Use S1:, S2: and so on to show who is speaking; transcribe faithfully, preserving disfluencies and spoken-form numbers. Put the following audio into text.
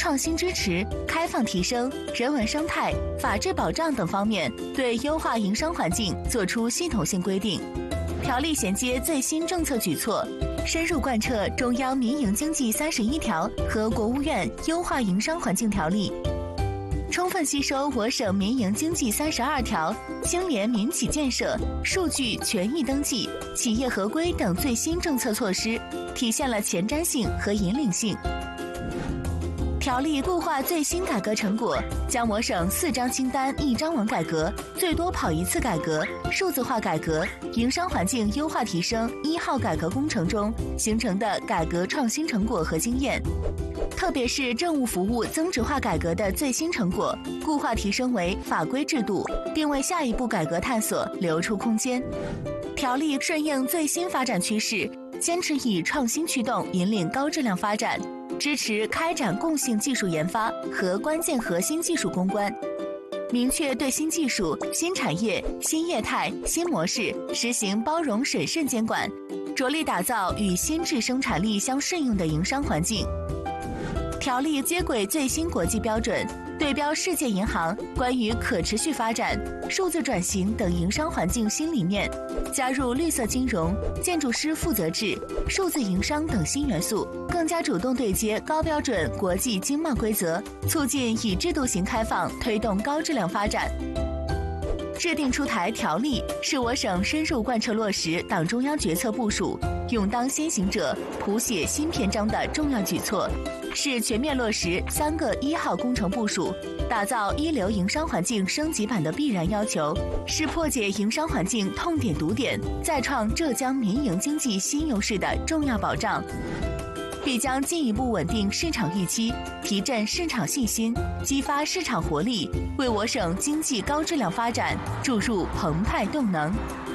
S1: 创新支持、开放提升、人文生态、法治保障等方面，对优化营商环境作出系统性规定。条例衔接最新政策举措，深入贯彻中央民营经济三十一条和国务院优化营商环境条例，充分吸收我省民营经济三十二条、青联民企建设、数据权益登记、企业合规等最新政策措施，体现了前瞻性和引领性。条例固化最新改革成果，将我省四张清单一张网改革、最多跑一次改革、数字化改革、营商环境优化提升一号改革工程中形成的改革创新成果和经验，特别是政务服务增值化改革的最新成果，固化提升为法规制度，并为下一步改革探索留出空间。条例顺应最新发展趋势，坚持以创新驱动引领高质量发展，支持开展共性技术研发和关键核心技术攻关，明确对新技术、新产业、新业态、新模式实行包容审慎监管，着力打造与新质生产力相适应的营商环境。条例接轨最新国际标准，对标世界银行关于可持续发展、数字转型等营商环境新理念，加入绿色金融、建筑师负责制、数字营商等新元素，更加主动对接高标准国际经贸规则，促进以制度型开放推动高质量发展。制定出台条例是我省深入贯彻落实党中央决策部署、勇当先行者、谱写新篇章的重要举措，是全面落实三个一号工程部署，打造一流营商环境升级版的必然要求，是破解营商环境痛点堵点，再创浙江民营经济新优势的重要保障，必将进一步稳定市场预期，提振市场信心，激发市场活力，为我省经济高质量发展注入澎湃动能。